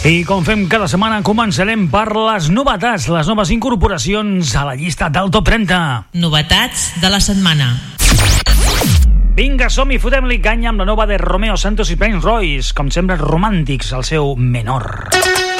I com fem cada setmana, començarem per les novetats, les noves incorporacions a la llista del Top 30. Novetats de la setmana. Vinga, som-hi, fotem-li canya amb la nova de Romeo Santos i Prince Royce, com sempre romàntics, el seu Menor.